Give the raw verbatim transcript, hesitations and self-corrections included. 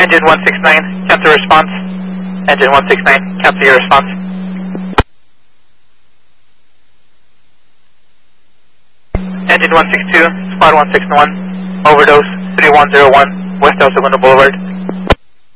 Engine one six nine, capture response. Engine one six nine, capture your response. Engine one six two, Squad one six one, overdose three one zero one, West El Segundo Boulevard.